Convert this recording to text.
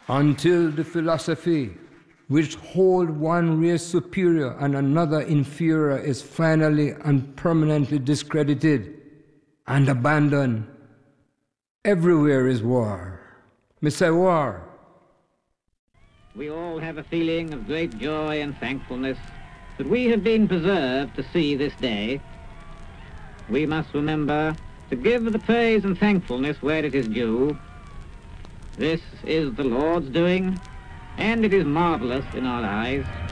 until the philosophy which hold one race superior and another inferior is finally and permanently discredited and abandoned. Everywhere is war. Me say war. We all have a feeling of great joy and thankfulness that we have been preserved to see this day. We must remember to give the praise and thankfulness where it is due. This is the Lord's doing, and it is marvelous in our eyes.